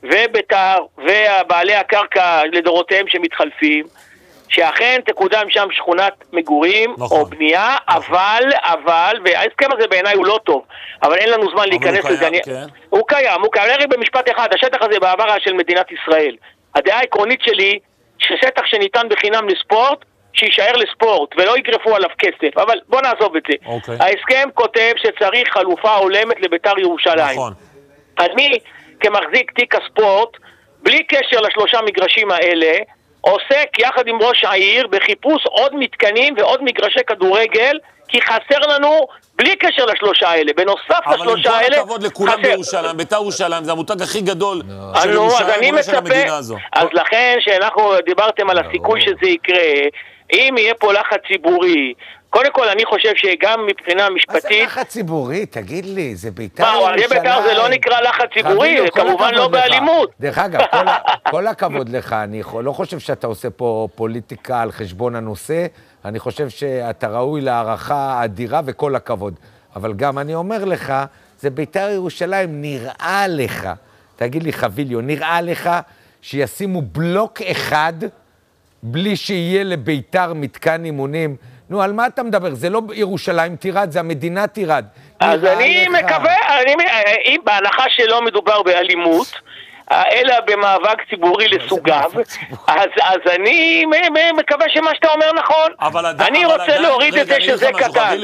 וביתר ובעלי הקרקע לדורותיהם שמתחלפים, שאכן תקודם שם שכונת מגורים או בנייה, אבל, וההסכם הזה בעיניי הוא לא טוב, אבל אין לנו זמן להיכנס לזה. הוא קיים, נראה במשפט אחד, השטח הזה בעבר של מדינת ישראל. הדעה העקרונית שלי, ששטח שניתן בחינם לספורט, שישאר לספורט, ולא יגרפו עליו כסף, אבל בוא נעזוב את זה. ההסכם כותב שצריך חלופה הולמת לביתר ירושלים. אני, כמחזיק תיק הספורט, בלי קשר לשלושה מגרשים האלה, עוסק יחד עם ראש העיר בחיפוש עוד מתקנים ועוד מגרשי כדורגל, כי חסר לנו בלי קשר לשלושה האלה. בנוסף לשלושה האלה... אבל עם כל הכבוד לכולם בירושלים, ביתר ירושלים, זה המותג הכי גדול של ירושלים ושל המדינה הזו. אז לכן שאנחנו דיברתם על הסיכוי שזה יקרה, אם יהיה פה לחץ ציבורי, קודם כל אני חושב שגם מבחינה משפטית... מה זה לחץ ציבורי? תגיד לי, זה ביתר ירושלים. מה, ביתר זה לא נקרא לחץ ציבורי, זה כמובן לא באלימות. דרך אגב, כל הכבוד לך, אני לא חושב שאתה עושה פה פוליטיקה על חשבון הנושא, אני חושב שאתה ראוי להערכה אדירה וכל הכבוד. אבל גם אני אומר לך, זה ביתר ירושלים, נראה לך, תגיד לי חביליו, נראה לך שישימו בלוק אחד בלי שיהיה לביתר מתקן אימונים? נו, על מה אתה מדבר? זה לא ירושלים תירד, זה המדינה תירד. אז אני מקווה, אם בהנחה שלא מדובר באלימות, אלא במאבק ציבורי לסוגיו, אז אני מקווה שמה שאתה אומר נכון. אני רוצה להוריד את זה שזה קטן.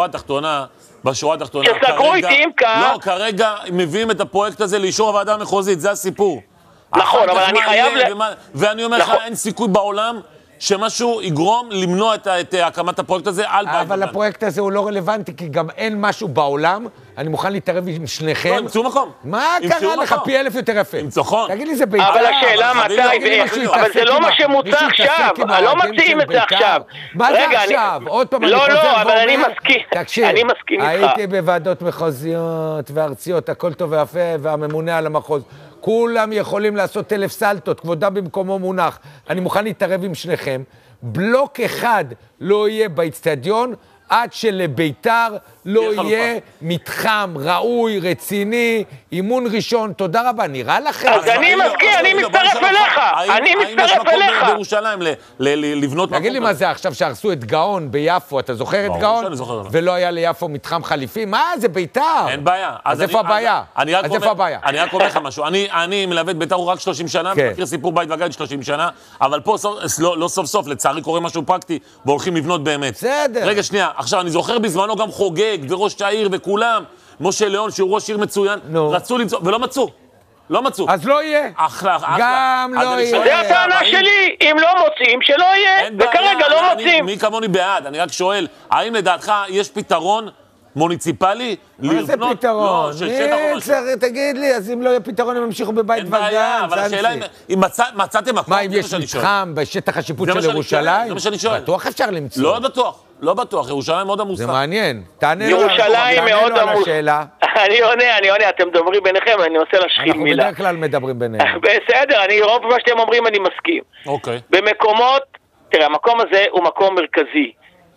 בשורה התחתונה, שסגרו איתי עם כך. לא, כרגע מביאים את הפרויקט הזה לאישור הוועדה המחוזית, זה הסיפור. נכון, אבל אני חייב... ואני אומר לך, אין סיכוי בעולם שמשהו יגרום למנוע את הקמת הפרויקט הזה על בית. אבל הפרויקט הזה הוא לא רלוונטי, כי גם אין משהו בעולם, אני מוכן להתערב עם שניכם. לא, ימצאו מקום. מה קרה לך? פי אלף יותר יפה. ימצאו. תגיד לי, זה ביתר. אבל השאלה מתי ואיך, אבל זה לא מה שמוצע עכשיו, לא מציעים את זה עכשיו. מה זה עכשיו? עוד פעם אני חוזר ואומר. לא, אבל אני מסכים. תקשיב, אני מסכים איתך. הייתי בוועדות מחוזיות וארציות, הכל טוב ויפה, והממונה על המחוז. כולם יכולים לעשות 1000 סלטות, כבודם במקומו מונח. אני מוכן להתערב עם שניכם. בלוק אחד לא יהיה באצטדיון, עד שלביתר לא יהיה מתחם ראוי, רציני, אימון ראשון. תודה רבה, נראה לכם? אז אני מסכים, אני מצטרף אליך. אני מצטרף אליך. האם יש מקום בירושלים לבנות מקום? תגיד לי מה זה עכשיו שהרסו את גאון ביפו, אתה זוכר את גאון? ולא היה ליפו מתחם חליפי? מה זה ביתר? אין בעיה. אז איפה הבעיה? אני רק אומר לך משהו. אני מלווה את ביתר רק 30 שנה, מכיר סיפור בית וגן 30 שנה, אבל פה לא סוף סוף, לצערי קורה משהו פרקטי, והולכים לבנות באמת. בסדר. רגע, שנייה. עכשיו, אני זוכר בזמנו גם חוגג, וראש העיר וכולם, משה ליאון, שהוא ראש עיר מצוין, רצו למצוא, ולא מצאו. לא מצאו. אז לא יהיה. גם לא יהיה. זה הטענה שלי, אם לא מוצאים, שלא יהיה. וכרגע לא מוצאים. מי כמוני בעד? אני רק שואל, האם לדעתך יש פתרון מוניציפלי מה זה פתרון? תגיד לי, אז אם לא יהיה פתרון, הם ימשיכו בבית וגן. אין בעיה, אבל השאלה אם מצאתם מקום, מה, אם יש מתחם בשטח השיפוט של ירושלים? זה מה שאני שואל. בטוח אפשר למצוא. לא בטוח, לא בטוח, ירושלים מאוד עמוסה. זה מעניין. ירושלים מאוד עמוסה. אני עונה, אתם מדברים ביניכם, אני עושה להשחיל מילה. אנחנו בדרך כלל מדברים ביניהם. בסדר, רוב מה שאתם אומרים אני מסכים. אוקיי. במקומות, תראה, המקום הזה הוא מקום מרכזי.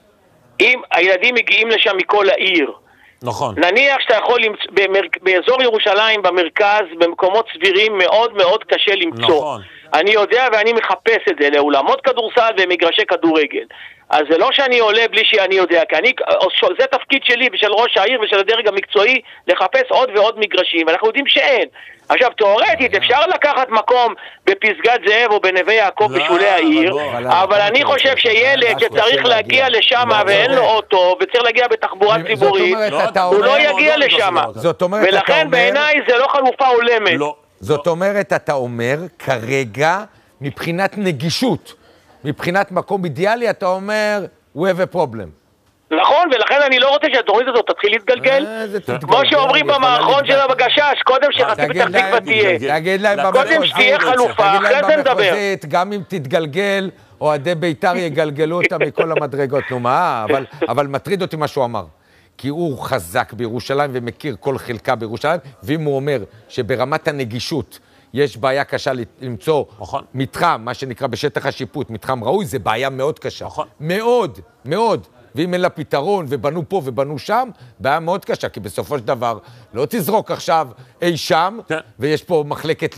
אם הילדים מגיעים לשם מכל העיר, נכון. נניח שאתה יכול באזור ירושלים, במרכז, במקומות סבירים, מאוד מאוד קשה למצוא. נכון. אני יודע ואני מחפש את זה לאולמות כדורסל ומגרשי כדורגל. אז זה לא שאני עולה בלי שאני יודע, כי זה תפקיד שלי ושל ראש העיר ושל הדרג המקצועי לחפש עוד ועוד מגרשים, ואנחנו יודעים שאין. עכשיו, תיאורטית, אפשר לקחת מקום בפסגת זאב או בנווה יעקב בשולי העיר, אבל אני חושב שילד שצריך להגיע לשם ואין לו אוטו וצריך להגיע בתחבורה ציבורית, הוא לא יגיע לשם. ולכן בעיניי זה לא חלופה הולמת. זאת אומרת, אתה אומר, כרגע, מבחינת נגישות, מבחינת מקום אידיאלי, אתה אומר, we have a problem. נכון, ולכן אני לא רוצה שהתוכנית הזאת תתחיל להתגלגל. כמו שאומרים במערכון של הבגשש, קודם שחצי פתח תקווה תהיה. קודם שתהיה חלופה, אחרי זה נדבר. גם אם תתגלגל, אוהדי ביתר יגלגלו אותה מכל המדרגות. נו מה, אבל מטריד אותי מה שהוא אמר. כי הוא חזק בירושלים ומכיר כל חלקה בירושלים, ואם הוא אומר שברמת הנגישות יש בעיה קשה למצוא מתחם, מה שנקרא בשטח השיפוט, מתחם ראוי, זה בעיה מאוד קשה. מאוד, מאוד. ואם אין לה פתרון, ובנו פה ובנו שם, בעיה מאוד קשה, כי בסופו של דבר לא תזרוק עכשיו אי שם, ויש פה מחלקת